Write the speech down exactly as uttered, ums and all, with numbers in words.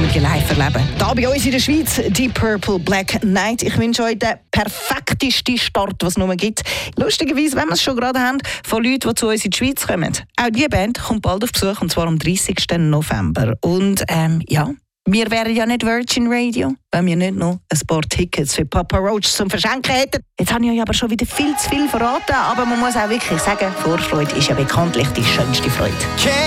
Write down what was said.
die live erleben. Hier bei uns in der Schweiz, Deep Purple Black Knight. Ich wünsche euch den perfektesten Start, was es nur gibt. Lustigerweise, wenn wir es schon gerade haben, von Leuten, die zu uns in die Schweiz kommen. Auch diese Band kommt bald auf Besuch, und zwar am dreißigsten November. Und ähm, ja, wir wären ja nicht Virgin Radio, wenn wir nicht noch ein paar Tickets für Papa Roach zum Verschenken hätten. Jetzt habe ich euch aber schon wieder viel zu viel verraten, aber man muss auch wirklich sagen, Vorfreude ist ja bekanntlich die schönste Freude.